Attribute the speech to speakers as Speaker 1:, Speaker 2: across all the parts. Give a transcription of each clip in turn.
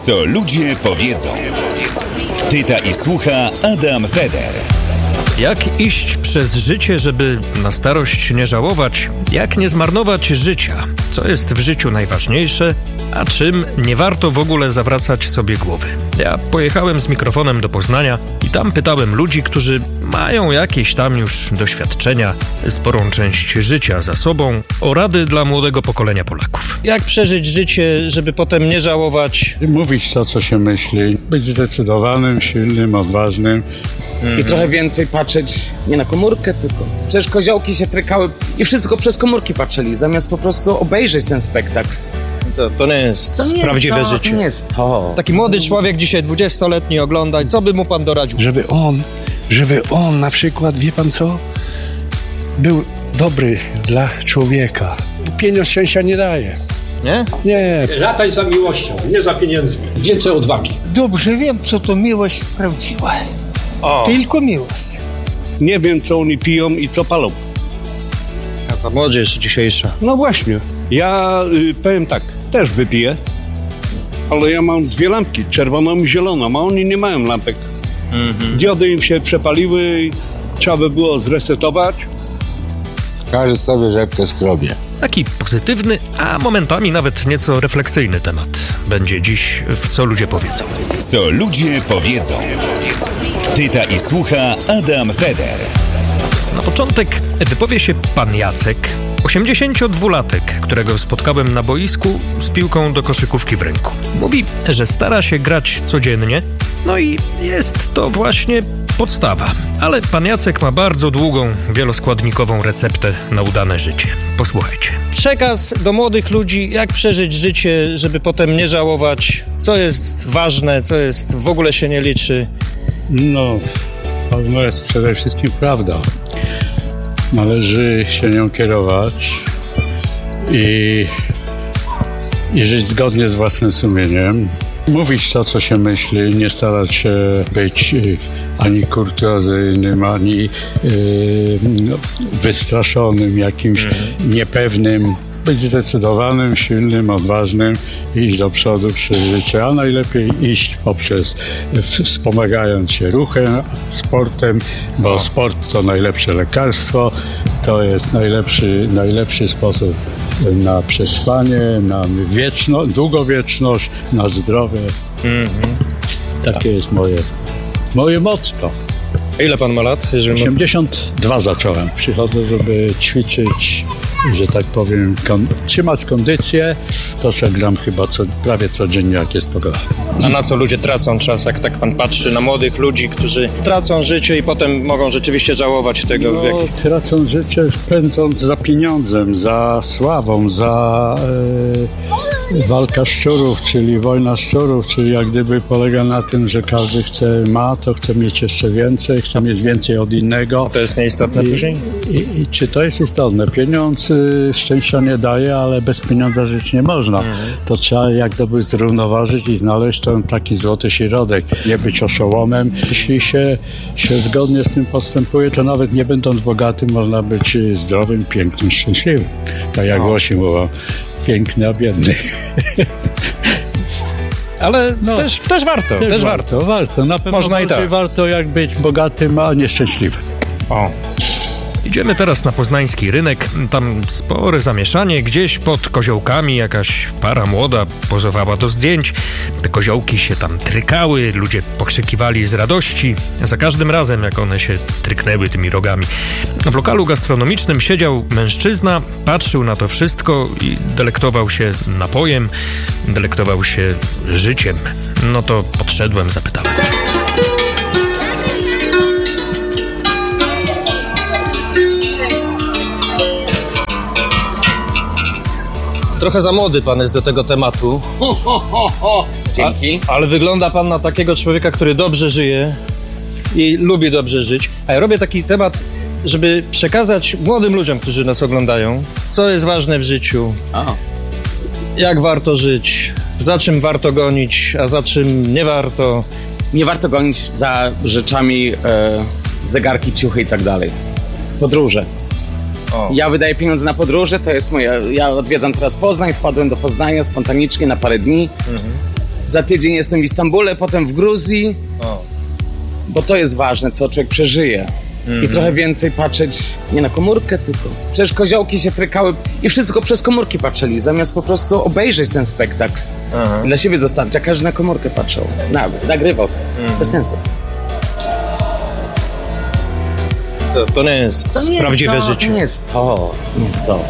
Speaker 1: Co ludzie powiedzą. Pyta i słucha Adam Feder.
Speaker 2: Jak iść przez życie, żeby na starość nie żałować? Jak nie zmarnować życia? Co jest w życiu najważniejsze, a czym nie warto w ogóle zawracać sobie głowy? Ja pojechałem z mikrofonem do Poznania i tam pytałem ludzi, którzy mają jakieś tam już doświadczenia, sporą część życia za sobą, o rady dla młodego pokolenia Polaków. Jak przeżyć życie, żeby potem nie żałować?
Speaker 3: Mówić to, co się myśli, być zdecydowanym, silnym, odważnym.
Speaker 4: I trochę więcej patrzeć nie na komórkę, tylko przecież koziołki się trykały i wszystko przez komórki patrzyli, zamiast po prostu obejrzeć ten spektakl.
Speaker 2: Co, to nie jest prawdziwe życie.
Speaker 4: To nie jest to.
Speaker 2: Taki młody człowiek dzisiaj 20-letni ogląda, co by mu pan doradził?
Speaker 5: Żeby on na przykład, wie pan co, był dobry dla człowieka. Pieniądz szczęścia nie daje.
Speaker 2: Nie?
Speaker 5: Nie.
Speaker 6: Lataj za miłością, nie za pieniędzmi. Więcej odwagi.
Speaker 7: Dobrze wiem, co to miłość prawdziwa. Tylko miłość.
Speaker 5: Nie wiem, co oni piją i co palą.
Speaker 2: Jaka młodzież dzisiejsza.
Speaker 5: No właśnie. Ja powiem tak, też wypiję, ale ja mam dwie lampki, czerwoną i zieloną, a oni nie mają lampek. Diody im się przepaliły i trzeba by było zresetować.
Speaker 8: Każdy sobie rzepkę skrobie.
Speaker 2: Taki pozytywny, a momentami nawet nieco refleksyjny temat będzie dziś w Co ludzie powiedzą.
Speaker 1: Co ludzie powiedzą. Pyta i słucha Adam Feder.
Speaker 2: Na początek wypowie się pan Jacek, 82-latek, którego spotkałem na boisku z piłką do koszykówki w ręku. Mówi, że stara się grać codziennie, no i jest to właśnie podstawa. Ale pan Jacek ma bardzo długą, wieloskładnikową receptę na udane życie. Posłuchajcie. Przekaz do młodych ludzi, jak przeżyć życie, żeby potem nie żałować, co jest ważne, co jest w ogóle się nie liczy.
Speaker 3: No, to jest przede wszystkim prawda. Należy się nią kierować i żyć zgodnie z własnym sumieniem. Mówić to, co się myśli, nie starać się być ani kurtuazyjnym, ani wystraszonym, jakimś niepewnym. Być zdecydowanym, silnym, odważnym i iść do przodu przez życie, a najlepiej iść poprzez wspomagając się ruchem, sportem, bo sport to najlepsze lekarstwo, to jest najlepszy sposób na przetrwanie, na długowieczność, na zdrowie. Takie jest moje motto.
Speaker 2: Ile pan ma lat?
Speaker 3: 82 zacząłem. Przychodzę, żeby ćwiczyć, że tak powiem, trzymać kondycję. To, że gram chyba prawie codziennie, jak jest pogoda.
Speaker 2: A na co ludzie tracą czas, jak tak pan patrzy na młodych ludzi, którzy tracą życie i potem mogą rzeczywiście żałować tego?
Speaker 3: No, tracą życie pędząc za pieniądzem, za sławą, za walka szczurów, czyli wojna szczurów, czyli jak gdyby polega na tym, że każdy to chce mieć jeszcze więcej, chce mieć więcej od innego.
Speaker 2: A to jest nieistotne później?
Speaker 3: I czy to jest istotne? Pieniądz szczęścia nie daje, ale bez pieniądza żyć nie można. To trzeba jak gdyby zrównoważyć i znaleźć ten taki złoty środek. Nie być oszołomem. Jeśli się zgodnie z tym postępuje, to nawet nie będąc bogatym, można być zdrowym, pięknym, szczęśliwym. Tak jak Włosi mówią, piękny, a biedny.
Speaker 2: Ale też warto. Też
Speaker 3: warto. Na pewno
Speaker 2: można i tak.
Speaker 3: Warto jak być bogatym, a nieszczęśliwym.
Speaker 2: Idziemy teraz na poznański rynek. Tam spore zamieszanie. Gdzieś pod koziołkami jakaś para młoda pozowała do zdjęć. Te koziołki się tam trykały, ludzie pokrzykiwali z radości. Za każdym razem, jak one się tryknęły tymi rogami. W lokalu gastronomicznym siedział mężczyzna, patrzył na to wszystko i delektował się napojem, delektował się życiem. No to podszedłem, zapytałem. Trochę za młody pan jest do tego tematu.
Speaker 4: Dzięki.
Speaker 2: Ale wygląda pan na takiego człowieka, który dobrze żyje i lubi dobrze żyć. A ja robię taki temat, żeby przekazać młodym ludziom, którzy nas oglądają, co jest ważne w życiu, jak warto żyć, za czym warto gonić, a za czym nie warto.
Speaker 4: Nie warto gonić za rzeczami, zegarki, ciuchy i tak dalej. Podróże. Ja wydaję pieniądze na podróże, to jest moje. Ja odwiedzam teraz Poznań, wpadłem do Poznania spontanicznie na parę dni. Za tydzień jestem w Istambule, potem w Gruzji. Bo to jest ważne, co człowiek przeżyje. I trochę więcej patrzeć nie na komórkę, tylko... Przecież koziołki się trykały i wszystko przez komórki patrzyli, zamiast po prostu obejrzeć ten spektakl. Dla siebie zostawić, a każdy na komórkę patrzył. Nagrywał to. Bez sensu.
Speaker 2: Co, to nie jest prawdziwe życie.
Speaker 4: To nie jest to. Nie jest to.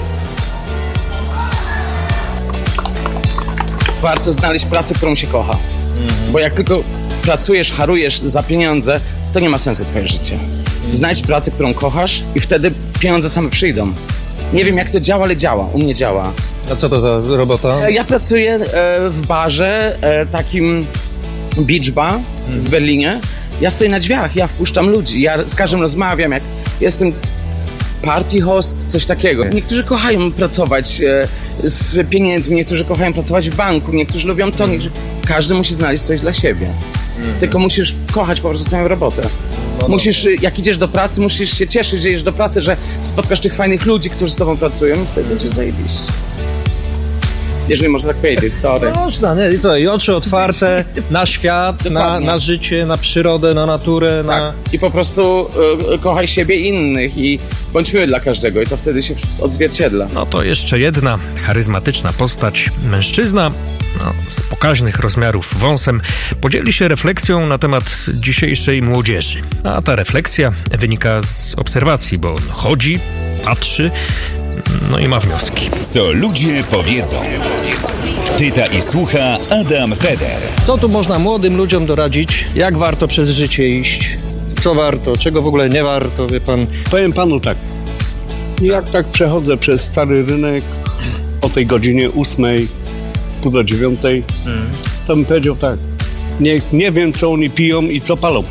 Speaker 4: Warto znaleźć pracę, którą się kocha. Bo jak tylko pracujesz, harujesz za pieniądze, to nie ma sensu twoje życie. Znajdź pracę, którą kochasz i wtedy pieniądze same przyjdą. Nie wiem, jak to działa, ale działa. U mnie działa.
Speaker 2: A co to za robota?
Speaker 4: Ja pracuję w barze, takim Beach Bar w Berlinie. Ja stoję na drzwiach, ja wpuszczam ludzi, ja z każdym rozmawiam, jak jestem party host, coś takiego. Niektórzy kochają pracować z pieniędzmi, niektórzy kochają pracować w banku, niektórzy lubią to, każdy musi znaleźć coś dla siebie. Tylko musisz kochać po prostu tę robotę. Musisz, jak idziesz do pracy, musisz się cieszyć, że idziesz do pracy, że spotkasz tych fajnych ludzi, którzy z tobą pracują i wtedy będzie zajebiście. Jeżeli można tak powiedzieć, sorry.
Speaker 2: Można, nie? I co? I oczy otwarte na świat, na życie, na przyrodę, na naturę,
Speaker 4: tak. I po prostu kochaj siebie i innych i bądź miły dla każdego i to wtedy się odzwierciedla.
Speaker 2: No to jeszcze jedna charyzmatyczna postać, mężczyzna, z pokaźnych rozmiarów wąsem, podzieli się refleksją na temat dzisiejszej młodzieży. A ta refleksja wynika z obserwacji, bo on chodzi, patrzy, no i ma wnioski.
Speaker 1: Co ludzie powiedzą. Pyta i słucha Adam Feder.
Speaker 2: Co tu można młodym ludziom doradzić? Jak warto przez życie iść? Co warto? Czego w ogóle nie warto, wie pan?
Speaker 5: Powiem panu tak. Jak tak przechodzę przez Stary Rynek o tej godzinie 8:00, pół do 9:00, to bym powiedział tak. Nie wiem, co oni piją i co palą.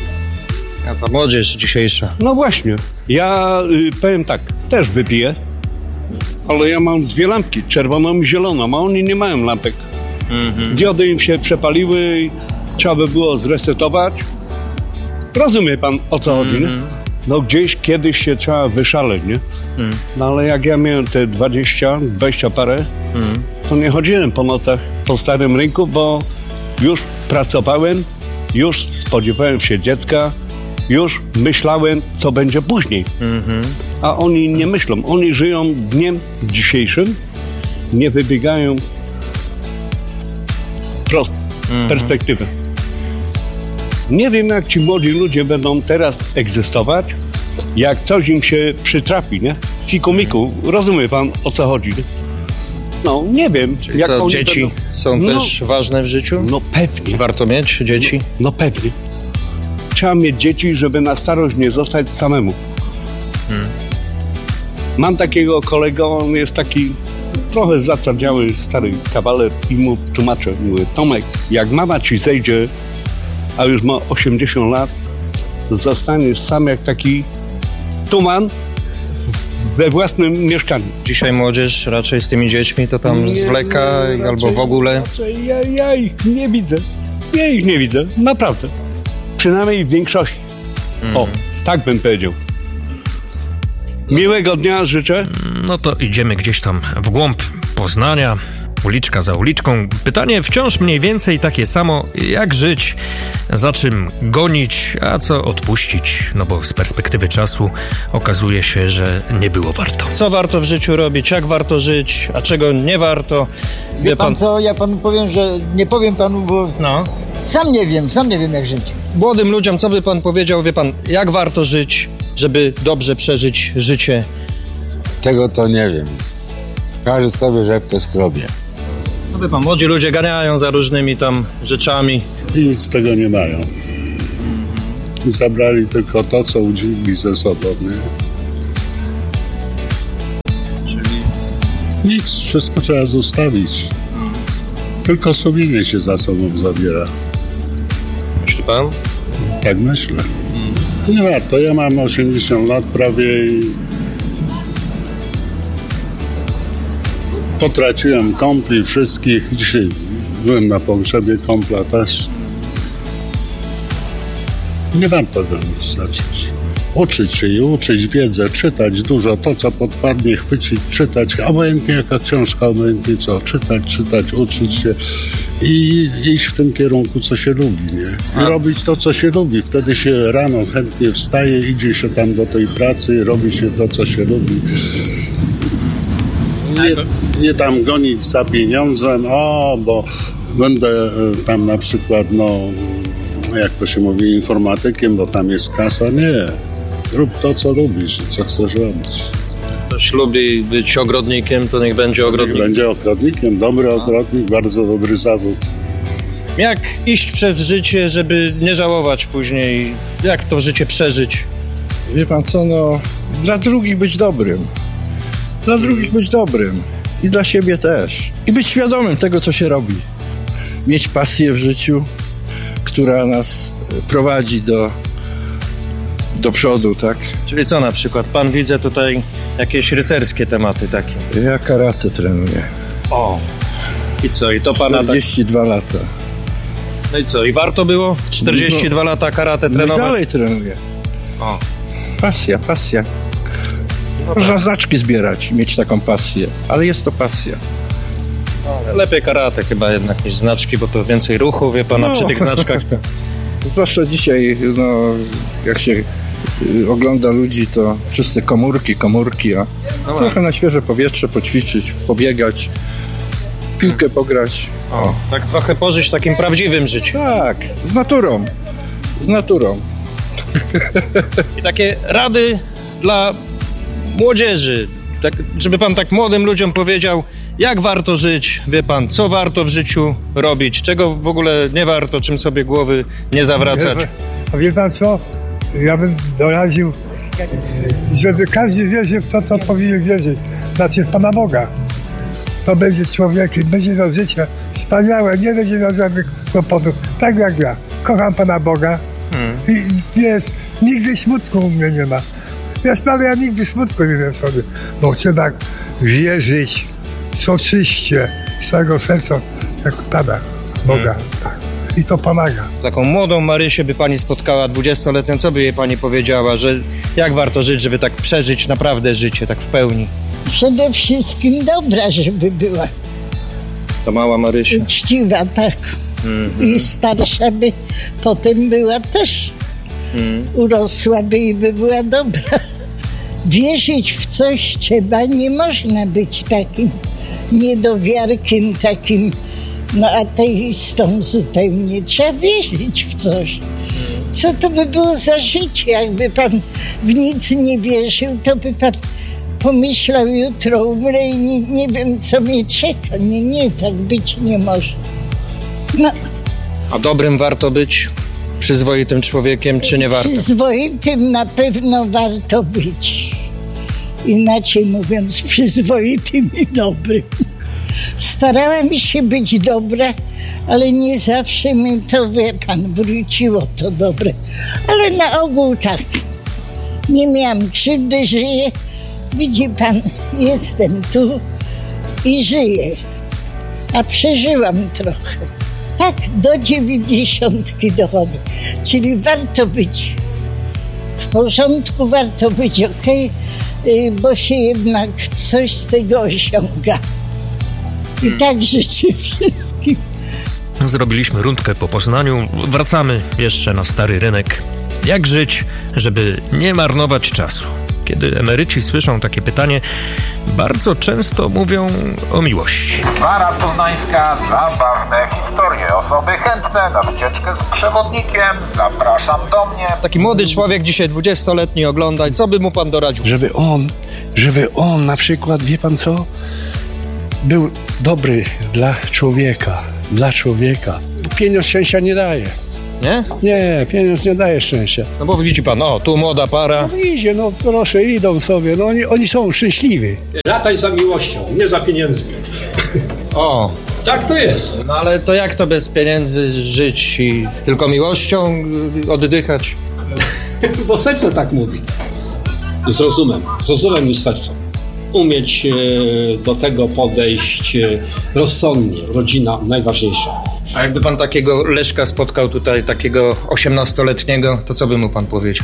Speaker 2: A ta młodzież dzisiejsza.
Speaker 5: No właśnie. Ja powiem tak. Też wypiję. Ale ja mam 2 lampki, czerwoną i zieloną, a oni nie mają lampek. Diody im się przepaliły i trzeba by było zresetować. Rozumie pan, o co chodzi, nie? No gdzieś kiedyś się trzeba wyszaleć, nie? No ale jak ja miałem te 20 parę, to nie chodziłem po nocach po Starym Rynku, bo już pracowałem, już spodziewałem się dziecka, już myślałem, co będzie później. A oni nie myślą. Oni żyją dniem dzisiejszym, nie wybiegają prosto, perspektywę. Nie wiem, jak ci młodzi ludzie będą teraz egzystować, jak coś im się przytrafi, nie? Fikumiku, rozumie pan, o co chodzi, nie? No, nie wiem.
Speaker 2: Czyli jak co, dzieci będą... są też ważne w życiu?
Speaker 5: No pewnie.
Speaker 2: Warto mieć dzieci?
Speaker 5: No pewnie. Trzeba mieć dzieci, żeby na starość nie zostać samemu. Mam takiego kolegę, on jest taki trochę zatwardziały stary kawaler i mu tłumaczę, mówię, Tomek, jak mama ci zejdzie, a już ma 80 lat, zostaniesz sam jak taki tuman we własnym mieszkaniu.
Speaker 2: Dzisiaj młodzież raczej z tymi dziećmi to tam zwleka albo w ogóle?
Speaker 5: Ja ich nie widzę. Ja ich nie widzę, naprawdę. Przynajmniej w większości. O, tak bym powiedział. Miłego dnia życzę.
Speaker 2: No to idziemy gdzieś tam w głąb Poznania, uliczka za uliczką. Pytanie wciąż mniej więcej takie samo, jak żyć, za czym gonić, a co odpuścić, no bo z perspektywy czasu okazuje się, że nie było warto. Co warto w życiu robić, jak warto żyć, a czego nie warto?
Speaker 7: Wie pan co, ja panu powiem, że nie powiem panu, bo sam nie wiem jak żyć.
Speaker 2: Młodym ludziom, co by pan powiedział, wie pan, jak warto żyć, żeby dobrze przeżyć życie?
Speaker 8: Tego to nie wiem. Każdy sobie rzepkę skrobie.
Speaker 2: No wie pan, młodzi ludzie ganiają za różnymi tam rzeczami.
Speaker 3: I nic z tego nie mają. Zabrali tylko to, co udzieli ze sobą, nie?
Speaker 2: Czyli?
Speaker 3: Nic, wszystko trzeba zostawić. Tylko sumienie się za sobą zabiera.
Speaker 2: Myśli pan?
Speaker 3: Tak myślę. Nie warto, ja mam 80 lat prawie i potraciłem kumpli wszystkich. Dzisiaj byłem na pogrzebie kumpla też. Nie warto go zacząć.
Speaker 9: Uczyć się i uczyć wiedzę, czytać dużo, to co podpadnie, chwycić, czytać, obojętnie jaka książka, obojętnie co, czytać, uczyć się i iść w tym kierunku, co się lubi, nie? I robić to, co się lubi. Wtedy się rano chętnie wstaje, idzie się tam do tej pracy, robi się to, co się lubi. Nie tam gonić za pieniądzem, bo będę tam na przykład, jak to się mówi, informatykiem, bo tam jest kasa. Nie. Rób to, co lubisz i co chcesz robić.
Speaker 2: Ktoś lubi być ogrodnikiem, to niech będzie ogrodnikiem.
Speaker 9: Niech będzie ogrodnikiem, dobry ogrodnik, bardzo dobry zawód.
Speaker 2: Jak iść przez życie, żeby nie żałować później? Jak to życie przeżyć?
Speaker 10: Wie pan co, dla drugich być dobrym. Dla drugich być dobrym. I dla siebie też. I być świadomym tego, co się robi. Mieć pasję w życiu, która nas prowadzi do przodu, tak?
Speaker 2: Czyli co na przykład? Pan widzę tutaj jakieś rycerskie tematy takie.
Speaker 10: Ja karate trenuję.
Speaker 2: O! I co? I to pana
Speaker 10: 42 lata.
Speaker 2: No i co? I warto było 42 lata karate trenować?
Speaker 10: I dalej trenuję.
Speaker 2: O!
Speaker 10: Pasja. Można znaczki zbierać, mieć taką pasję, ale jest to pasja.
Speaker 2: Lepiej karate chyba jednak niż znaczki, bo to więcej ruchu, wie pan, przy tych znaczkach.
Speaker 10: Zwłaszcza dzisiaj, jak się ogląda ludzi, to wszyscy komórki, a trochę na świeże powietrze poćwiczyć, pobiegać, w piłkę pograć.
Speaker 2: O, tak trochę pożyć takim prawdziwym życiem.
Speaker 10: Tak, z naturą.
Speaker 2: I takie rady dla młodzieży, tak, żeby pan tak młodym ludziom powiedział, jak warto żyć, wie pan, co warto w życiu robić, czego w ogóle nie warto, czym sobie głowy nie zawracać.
Speaker 11: A wie pan co? Ja bym doradził, żeby każdy wierzył w to, co powinien wierzyć. Znaczy w Pana Boga. To będzie człowiekiem, będzie miał życie wspaniałe, nie będzie miał żadnych kłopotów. Tak jak ja. Kocham Pana Boga i nigdy smutku u mnie nie ma. Ja nigdy smutku nie wiem sobie, bo trzeba wierzyć soczyście z całego serca, jak Pana Boga. Tak. I to pomaga.
Speaker 2: Taką młodą Marysię by pani spotkała, 20-letnią, co by jej pani powiedziała, że jak warto żyć, żeby tak przeżyć naprawdę życie, tak w pełni?
Speaker 12: Przede wszystkim dobra, żeby była.
Speaker 2: To mała Marysia.
Speaker 12: Uczciwa, tak. I starsza by potem była też. Urosłaby i by była dobra. Wierzyć w coś trzeba, nie można być takim niedowiarkiem, takim ateistą zupełnie. Trzeba wierzyć w coś. Co to by było za życie? Jakby pan w nic nie wierzył, to by pan pomyślał, jutro umrę i nie wiem, co mnie czeka. Nie, tak być nie może.
Speaker 2: A dobrym warto być? Przyzwoitym człowiekiem, czy nie warto?
Speaker 12: Przyzwoitym na pewno warto być. Inaczej mówiąc, przyzwoitym i dobrym. Starałam się być dobra, ale nie zawsze mi to, wie pan, wróciło to dobre. Ale na ogół tak. Nie miałam krzywdy, żyję. Widzi pan, jestem tu i żyję. A przeżyłam trochę. Tak, do 90 dochodzę. Czyli warto być w porządku, warto być okej, bo się jednak coś z tego osiąga. I tak życzę wszystkim.
Speaker 2: Zrobiliśmy rundkę po Poznaniu, wracamy jeszcze na Stary Rynek. Jak żyć, żeby nie marnować czasu? Kiedy emeryci słyszą takie pytanie, bardzo często mówią o miłości.
Speaker 13: Para Poznańska, zabawne historie. Osoby chętne na wycieczkę z przewodnikiem. Zapraszam do mnie.
Speaker 2: Taki młody człowiek dzisiaj 20-letni ogląda. Co by mu pan doradził?
Speaker 5: Żeby on na przykład, wie pan co, był dobry dla człowieka. Pieniądz szczęścia nie daje.
Speaker 2: Nie?
Speaker 5: Nie, pieniądz nie daje szczęścia.
Speaker 2: No bo widzi pan, tu młoda para.
Speaker 5: No idzie, proszę, idą sobie, oni są szczęśliwi.
Speaker 6: Latać za miłością, nie za pieniędzmi.
Speaker 2: O.
Speaker 6: Tak to jest.
Speaker 2: No ale to jak to bez pieniędzy żyć i tylko miłością oddychać?
Speaker 6: Bo serce tak mówi. Z rozumem i sercem. Umieć do tego podejść rozsądnie. Rodzina najważniejsza.
Speaker 2: A jakby pan takiego Leszka spotkał tutaj, takiego 18-letniego, to co by mu pan powiedział?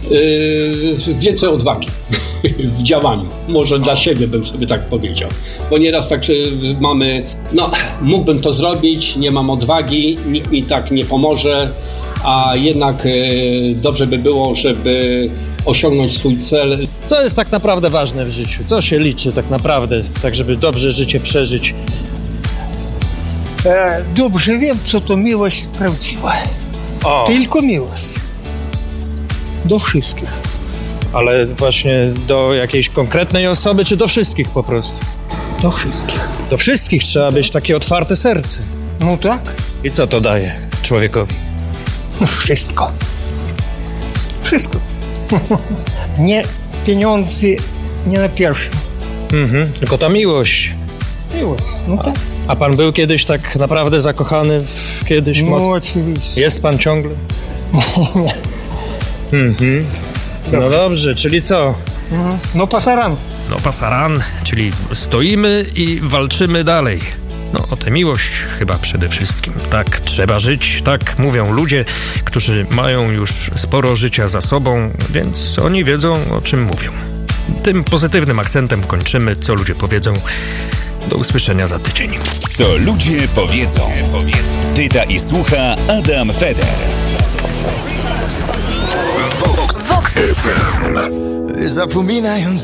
Speaker 6: Więcej odwagi w działaniu. Może dla siebie bym sobie tak powiedział. Bo nieraz tak mamy, mógłbym to zrobić, nie mam odwagi, nikt mi tak nie pomoże, a jednak dobrze by było, żeby osiągnąć swój cel.
Speaker 2: Co jest tak naprawdę ważne w życiu? Co się liczy tak naprawdę, tak żeby dobrze życie przeżyć?
Speaker 14: Dobrze wiem, co to miłość prawdziwa. Tylko miłość. Do wszystkich.
Speaker 2: Ale właśnie do jakiejś konkretnej osoby, czy do wszystkich po prostu?
Speaker 14: Do wszystkich.
Speaker 2: Do wszystkich trzeba być takie otwarte serce.
Speaker 14: No tak.
Speaker 2: I co to daje człowiekowi?
Speaker 14: Wszystko. Wszystko. Nie pieniądze, nie na pierwszym.
Speaker 2: Tylko ta miłość.
Speaker 14: Miłość, no tak.
Speaker 2: A pan był kiedyś tak naprawdę zakochany kiedyś?
Speaker 14: No oczywiście.
Speaker 2: Jest pan ciągle? No dobrze, czyli co?
Speaker 14: No pasaran.
Speaker 2: No pasaran, czyli stoimy i walczymy dalej. No o tę miłość chyba przede wszystkim. Tak trzeba żyć, tak mówią ludzie, którzy mają już sporo życia za sobą, więc oni wiedzą, o czym mówią. Tym pozytywnym akcentem kończymy, co ludzie powiedzą. Do usłyszenia za tydzień.
Speaker 1: Co ludzie powiedzą. Pyta i słucha Adam Feder.
Speaker 15: Vox FM. Zapominając